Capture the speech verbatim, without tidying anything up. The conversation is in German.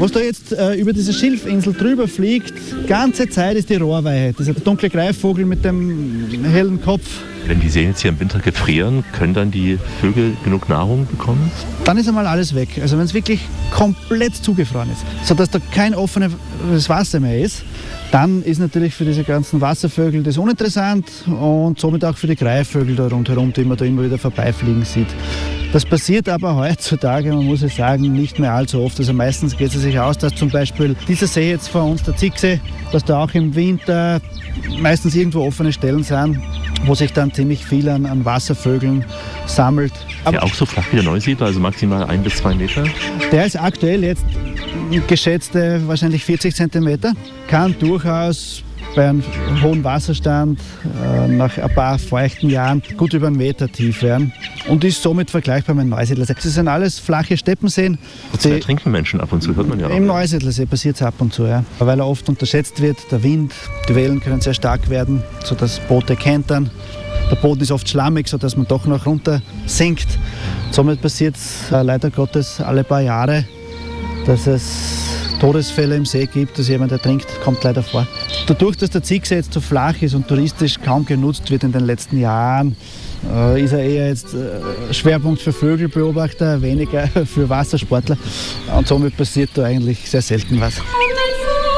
Was da jetzt äh, über diese Schilfinsel drüber fliegt, die ganze Zeit ist die Rohrweihe. Dieser dunkle Greifvogel mit dem hellen Kopf. Wenn die Seen jetzt hier im Winter gefrieren, können dann die Vögel genug Nahrung bekommen? Dann ist einmal alles weg. Also wenn es wirklich komplett zugefroren ist, sodass da kein offenes Wasser mehr ist, dann ist natürlich für diese ganzen Wasservögel das uninteressant und somit auch für die Greifvögel da rundherum, die man da immer wieder vorbeifliegen sieht. Das passiert aber heutzutage, man muss es sagen, nicht mehr allzu oft. Also meistens geht es sich aus, dass zum Beispiel dieser See jetzt vor uns, der Zicksee, dass da auch im Winter meistens irgendwo offene Stellen sind, wo sich dann ziemlich viel an, an Wasservögeln sammelt. Aber ja, auch so flach wie der Neusiedler, also maximal ein bis zwei Meter? Der ist aktuell jetzt geschätzte wahrscheinlich vierzig Zentimeter, kann durchaus bei einem hohen Wasserstand äh, nach ein paar feuchten Jahren gut über einen Meter tief werden und ist somit vergleichbar mit dem Neusiedlersee. Das sind alles flache Steppenseen. Die trinken Menschen ab und zu, hört man ja auch. Im Neusiedlersee passiert es ab und zu, ja. Weil er oft unterschätzt wird. Der Wind, die Wellen können sehr stark werden, sodass Boote kentern. Der Boden ist oft schlammig, sodass man doch noch runter sinkt. Somit passiert es äh, leider Gottes alle paar Jahre, dass es Todesfälle im See gibt, dass jemand ertrinkt, kommt leider vor. Dadurch, dass der Zicksee jetzt so flach ist und touristisch kaum genutzt wird in den letzten Jahren, äh, ist er eher jetzt äh, Schwerpunkt für Vögelbeobachter, weniger für Wassersportler. Und somit passiert da eigentlich sehr selten was.